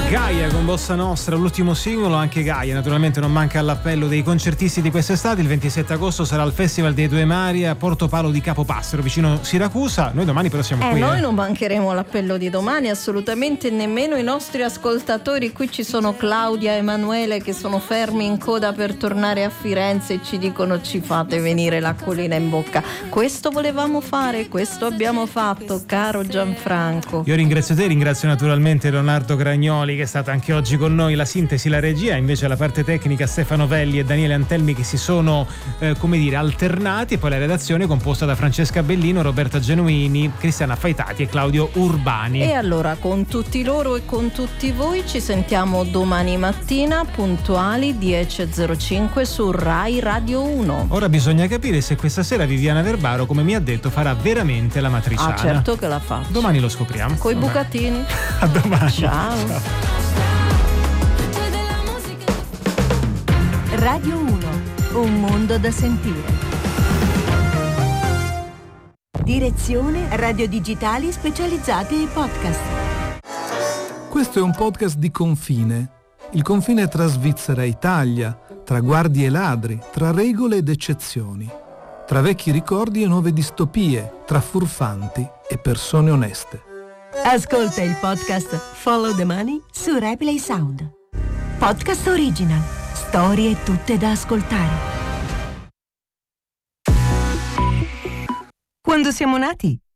Gaia con Bossa Nostra, l'ultimo singolo. Anche Gaia naturalmente non manca all'appello dei concertisti di quest'estate. Il 27 agosto sarà il Festival dei Due Mari a Porto Palo di Capopassero, vicino Siracusa. Noi domani però siamo qui. Noi non mancheremo l'appello di domani, assolutamente, nemmeno i nostri ascoltatori. Qui ci sono Claudia e Emanuele che sono fermi in coda per tornare a Firenze e ci dicono: ci fate venire l'acquolina in bocca. Questo volevamo fare, questo abbiamo fatto, caro Gianfranco. Io ringrazio te, ringrazio naturalmente Leonardo Gragnoli, che è stata anche oggi con noi, la sintesi, la regia, invece la parte tecnica Stefano Velli e Daniele Antelmi, che si sono alternati, e poi la redazione composta da Francesca Bellino, Roberta Genuini, Cristiana Faitati e Claudio Urbani. E allora con tutti loro e con tutti voi ci sentiamo domani mattina puntuali 10.05 su Rai Radio 1. Ora bisogna capire se questa sera Viviana Verbaro, come mi ha detto, farà veramente la matriciana. Certo che la faccio. Domani lo scopriamo. Coi bucatini. A domani. Ciao. Radio 1, un mondo da sentire. Direzione Radio Digitali Specializzate e Podcast. Questo è un podcast di confine. Il confine tra Svizzera e Italia, tra guardie e ladri, tra regole ed eccezioni, tra vecchi ricordi e nuove distopie, tra furfanti e persone oneste. Ascolta il podcast Follow the Money su Replay Sound. Podcast original. Storie tutte da ascoltare. Quando siamo nati,